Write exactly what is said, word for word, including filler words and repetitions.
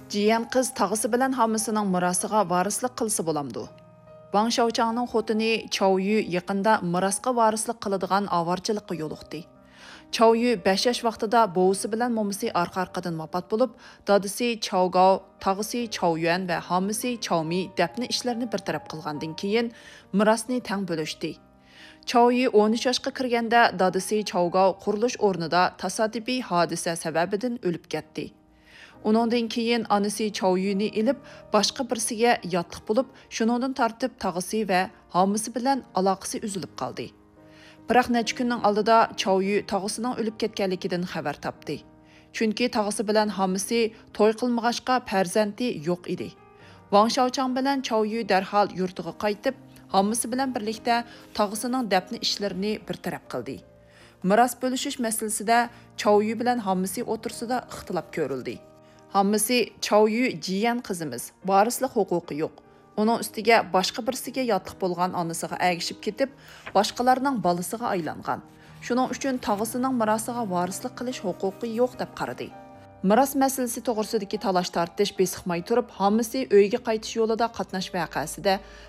Jiyan qiz tag'isi bilan hamisining mirosiga varislik qilsa bo'lamdi. Wang Shaochangning xotini Chao Yu yaqinda mirosga varislik qiladigan avorchilikqa yo'liqdi. Chao Yu besh yosh vaqtida bovisi bilan momisi orqa-orqadan vafot bo'lib, dadisi Chao Gao, tag'isi Chao Yuan va hamisi Chao Mi dafni ishlarini bir taraf qilgandan keyin mirosni teng bo'lishdi. Chao Yu o'n uch yoshga kirganda dadisi Chao Gao qurilish o'rnida tasodifiy hodisa sababidan o'lib ketdi. Uningdan keyin onasi Chao Yuni ilib boshqa birisiga yotliq bo'lib, shuningdan tortib tag'isi va homisi bilan aloqasi uzilib qoldi. Biroq necha kunning oldida Chao Yu tag'isining o'lib ketganligidan xabar topdi. Chunki tag'isi bilan homisi to'y qilmag'achqa farzandi yo'q edi. Wang Shaochang bilan Chao Yu darhol yurtiga qaytib, homisi bilan birlikda tag'isining dafni ishlarini bir taraf qildi. Miros bo'lishish masalasida Chao Yu bilan homisi o'tirsida ixtilof ko'rildi. Hammasi Chao Yu jiyan qizimiz, varislik huquqi yo'q. Uning ustiga boshqa birisiga yotliq bo'lgan onasiga agishib ketib, boshqalarning bolasiga aylangan. Shuning uchun tag'isining mirosiga varislik qilish huquqi yo'q deb qaradi. Miros masalasi to'g'risidagi talash tortish besiqmay turib, hammasi uyga qaytish yo'lida qatnash voqeasida